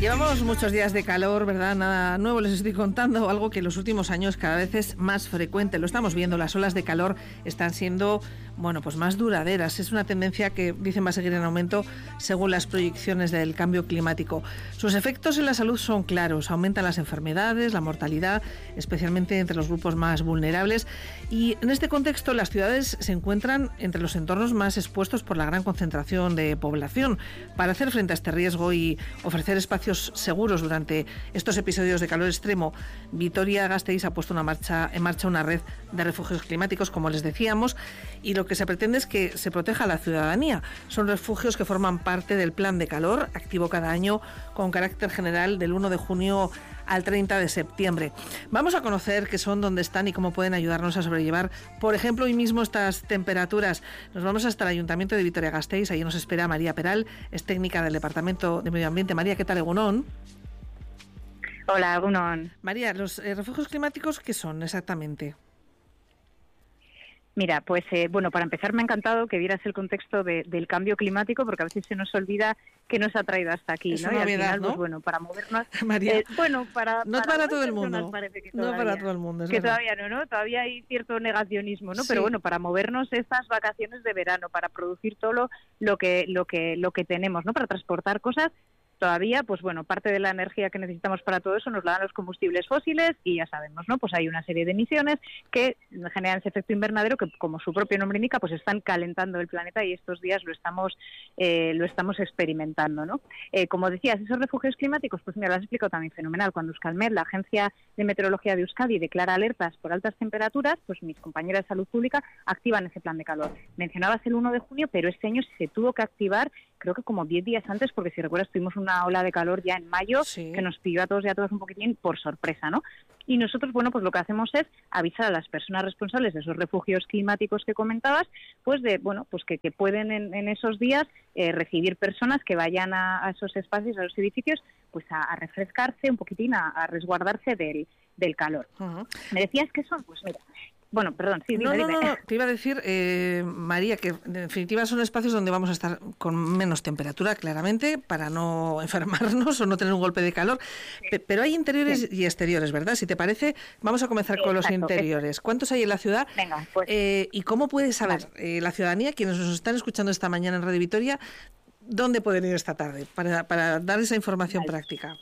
Llevamos muchos días de calor, ¿verdad? Nada nuevo les estoy contando, algo que en los últimos años cada vez es más frecuente. Lo estamos viendo, las olas de calor están siendo, pues más duraderas. Es una tendencia que dicen va a seguir en aumento según las proyecciones del cambio climático. Sus efectos en la salud son claros, aumentan las enfermedades, la mortalidad, especialmente entre los grupos más vulnerables. Y en este contexto las ciudades se encuentran entre los entornos más expuestos por la gran concentración de población. Para hacer frente a este riesgo y ofrecer espacios seguros durante estos episodios de calor extremo, Vitoria-Gasteiz ha puesto en marcha una red de refugios climáticos, como les decíamos, y lo que se pretende es que se proteja a la ciudadanía. Son refugios que forman parte del plan de calor, activo cada año con carácter general del 1 de junio al 30 de septiembre. Vamos a conocer qué son, dónde están y cómo pueden ayudarnos a sobrellevar, por ejemplo, hoy mismo estas temperaturas. Nos vamos hasta el Ayuntamiento de Vitoria-Gasteiz. Allí nos espera María Peral, es técnica del Departamento de Medio Ambiente. María, ¿qué tal, Egunon? Hola, Egunon. María, ¿los refugios climáticos qué son exactamente? Mira, pues para empezar me ha encantado que vieras el contexto del cambio climático, porque a veces se nos olvida qué nos ha traído hasta aquí, es ¿no? Una y al novedad, final, ¿no? Pues para movernos... María, no para todo el mundo. Parece que no todavía, para todo el mundo, es que verdad. todavía no, todavía hay cierto negacionismo, ¿no? Sí. Pero bueno, para movernos estas vacaciones de verano, para producir todo lo que tenemos, ¿no? Para transportar cosas. Todavía, parte de la energía que necesitamos para todo eso nos la dan los combustibles fósiles y ya sabemos, ¿no? Pues hay una serie de emisiones que generan ese efecto invernadero que, como su propio nombre indica, pues están calentando el planeta y estos días lo estamos experimentando, ¿no? Como decías, esos refugios climáticos, pues mira, lo has explicado también fenomenal. Cuando Euskalmet, la Agencia de Meteorología de Euskadi, declara alertas por altas temperaturas, pues mis compañeras de Salud Pública activan ese plan de calor. Mencionabas el 1 de junio, pero este año se tuvo que activar creo que como 10 días antes, porque si recuerdas tuvimos una ola de calor ya en mayo, sí, que nos pilló a todos y a todas un poquitín por sorpresa, ¿no? Y nosotros, pues lo que hacemos es avisar a las personas responsables de esos refugios climáticos que comentabas, pues que pueden en esos días recibir personas que vayan a esos espacios, a los edificios, pues a refrescarse un poquitín, a resguardarse del calor. Uh-huh. ¿Me decías qué son? Pues mira... perdón, sí, dime. No, te iba a decir, María, que en definitiva son espacios donde vamos a estar con menos temperatura, claramente, para no enfermarnos o no tener un golpe de calor, sí. Pero hay interiores y exteriores, ¿verdad? Si te parece, vamos a comenzar con los interiores. ¿Cuántos hay en la ciudad? Venga, pues... ¿Y cómo puede saber la ciudadanía, quienes nos están escuchando esta mañana en Radio Vitoria, dónde pueden ir esta tarde para dar esa información práctica?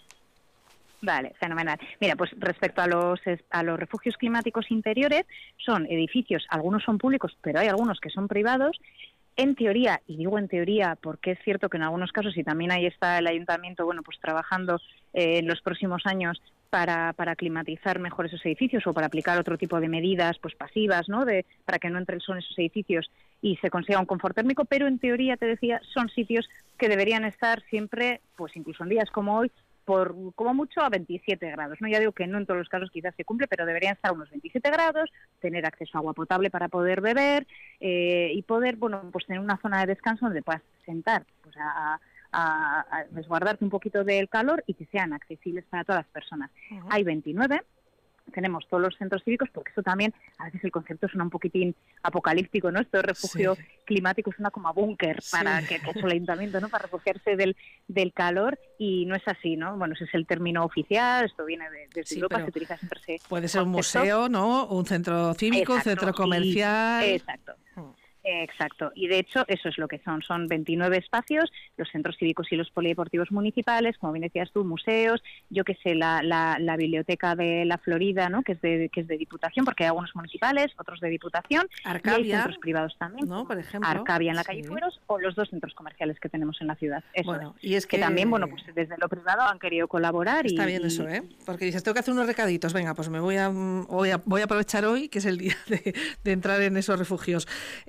Vale, fenomenal. Mira, pues respecto a los refugios climáticos interiores, son edificios, algunos son públicos, pero hay algunos que son privados. En teoría, y digo en teoría porque es cierto que en algunos casos, y también ahí está el ayuntamiento, pues trabajando en los próximos años para climatizar mejor esos edificios o para aplicar otro tipo de medidas pues pasivas, ¿no? Para que no entre el sol en esos edificios y se consiga un confort térmico, pero en teoría, te decía, son sitios que deberían estar siempre, pues incluso en días como hoy, por como mucho a 27 grados, ¿no? Ya digo que no en todos los casos quizás se cumple, pero deberían estar a unos 27 grados, tener acceso a agua potable para poder beber y poder, pues tener una zona de descanso donde puedas sentar, pues a resguardarte un poquito del calor y que sean accesibles para todas las personas. Uh-huh. Hay 29. Tenemos todos los centros cívicos, porque eso también, a veces el concepto suena un poquitín apocalíptico, ¿no? Esto de refugio climático suena como a búnker para que ha hecho el ayuntamiento, ¿no? Para refugiarse del calor, y no es así, ¿no? Bueno, ese es el término oficial, esto viene desde Europa, se utiliza siempre ese puede ser concepto. Un museo, ¿no? Un centro cívico, un centro comercial. Exacto. Exacto, y de hecho eso es lo que son 29 espacios, los centros cívicos y los polideportivos municipales, como bien decías tú, museos, yo que sé, la biblioteca de la Florida, ¿no? que es de Diputación, porque hay algunos municipales, otros de Diputación, Arcabia, y hay centros privados también, ¿no? Por ejemplo, Arcabia en la calle Fueros, o los 2 centros comerciales que tenemos en la ciudad. Eso y es que también, pues desde lo privado han querido colaborar. Está bien eso, porque dices, tengo que hacer unos recaditos, venga, pues me voy a aprovechar hoy, que es el día de entrar en esos refugios.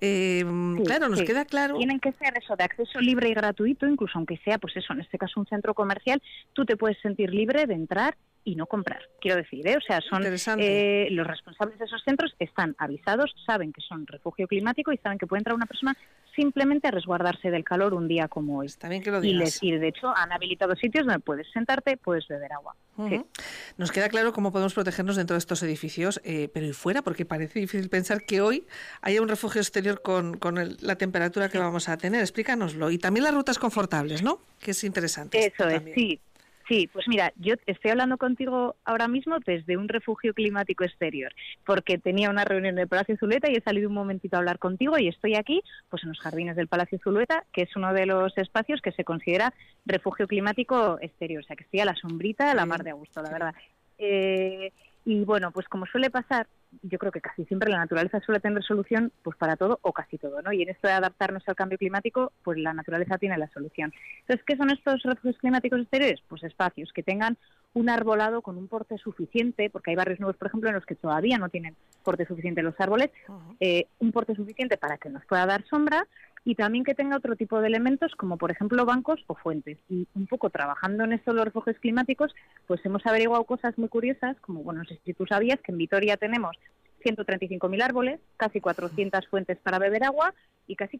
Claro, nos queda claro. Tienen que ser eso, de acceso libre y gratuito, incluso aunque sea, pues eso, en este caso un centro comercial, tú te puedes sentir libre de entrar y no comprar, quiero decir, O sea, son los responsables de esos centros están avisados, saben que son refugio climático y saben que puede entrar una persona simplemente a resguardarse del calor un día como hoy. Está bien que lo digas. Y de hecho han habilitado sitios donde puedes sentarte, puedes beber agua. Uh-huh. Sí. Nos queda claro cómo podemos protegernos dentro de estos edificios, pero ¿y fuera? Porque parece difícil pensar que hoy haya un refugio exterior con la temperatura que vamos a tener. Explícanoslo. Y también las rutas confortables, ¿no? Que es interesante. Eso es, sí. Sí, pues mira, yo estoy hablando contigo ahora mismo desde un refugio climático exterior, porque tenía una reunión en el Palacio Zuleta y he salido un momentito a hablar contigo y estoy aquí pues en los jardines del Palacio Zuleta, que es uno de los espacios que se considera refugio climático exterior, o sea que estoy a la sombrita de la mar de a gusto, la verdad. Y bueno, pues como suele pasar, yo creo que casi siempre la naturaleza suele tener solución pues para todo o casi todo, ¿no? Y en esto de adaptarnos al cambio climático, pues la naturaleza tiene la solución. Entonces, ¿qué son estos refugios climáticos exteriores? Pues espacios que tengan un arbolado con un porte suficiente, porque hay barrios nuevos, por ejemplo, en los que todavía no tienen porte suficiente los árboles, un porte suficiente para que nos pueda dar sombra, y también que tenga otro tipo de elementos como por ejemplo bancos o fuentes. Y un poco trabajando en esto de los refugios climáticos, pues hemos averiguado cosas muy curiosas, como, bueno, no sé si tú sabías que en Vitoria tenemos 135.000 árboles, casi 400 fuentes para beber agua y casi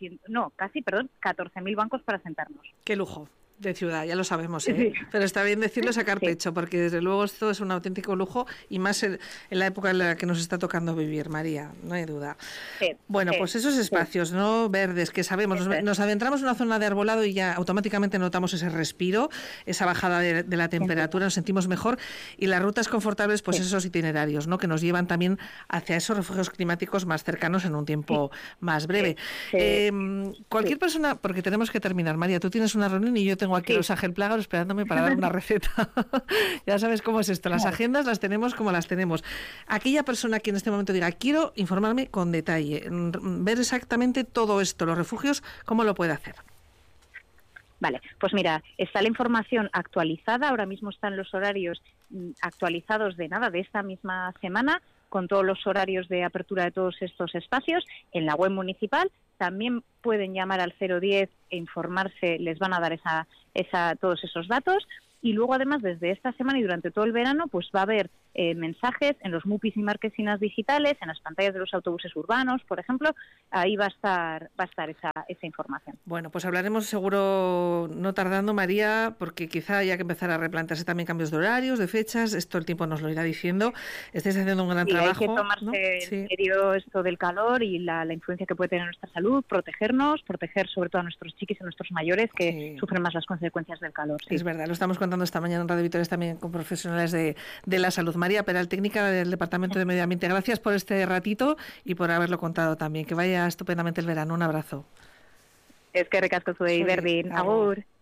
14.000 bancos para sentarnos. ¡Qué lujo! De ciudad, ya lo sabemos, ¿eh? Sí. Pero está bien decirlo, sacar pecho, porque desde luego esto es un auténtico lujo y más en la época en la que nos está tocando vivir, María, no hay duda. Bueno, pues esos espacios no verdes que sabemos, nos adentramos en una zona de arbolado y ya automáticamente notamos ese respiro, esa bajada de la temperatura, nos sentimos mejor, y las rutas confortables, pues esos itinerarios, ¿no? Que nos llevan también hacia esos refugios climáticos más cercanos en un tiempo más breve. Cualquier persona, porque tenemos que terminar, María, tú tienes una reunión y yo tengo aquí los Agelplágaros esperándome para dar una receta. Ya sabes cómo es esto, las agendas las tenemos como las tenemos. Aquella persona que en este momento diga, quiero informarme con detalle, ver exactamente todo esto, los refugios, ¿cómo lo puede hacer? Vale, pues mira, está la información actualizada, ahora mismo están los horarios actualizados de esta misma semana, con todos los horarios de apertura de todos estos espacios en la web municipal. También pueden llamar al 010 e informarse, les van a dar todos esos datos. Y luego, además, desde esta semana y durante todo el verano, pues va a haber mensajes en los MUPIs y marquesinas digitales, en las pantallas de los autobuses urbanos, por ejemplo. Ahí va a estar esa información. Bueno, pues hablaremos seguro no tardando, María, porque quizá haya que empezar a replantearse también cambios de horarios, de fechas. Esto el tiempo nos lo irá diciendo. Estáis haciendo un gran trabajo. Hay que tomarse en serio esto del calor y la influencia que puede tener en nuestra salud, proteger sobre todo a nuestros chiquis y a nuestros mayores que sufren más las consecuencias del calor. Sí. Es verdad, lo estamos contando esta mañana en Radio Vitoria también con profesionales de la salud. María Peral, técnica del Departamento de Medio Ambiente, gracias por este ratito y por haberlo contado también. Que vaya estupendamente el verano. Un abrazo. Es que recasco soy Berdín. Agur.